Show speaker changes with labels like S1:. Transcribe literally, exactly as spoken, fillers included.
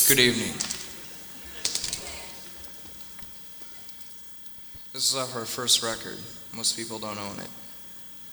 S1: Good evening. This is off our first record. Most people don't own it.